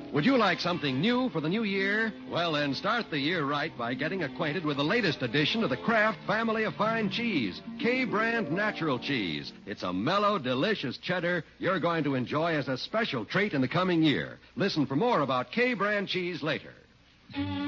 Would you like something new for the new year? Well, then start the year right by getting acquainted with the latest addition to the Kraft family of fine cheese, K-Brand Natural Cheese. It's a mellow, delicious cheddar you're going to enjoy as a special treat in the coming year. Listen for more about K-Brand cheese later.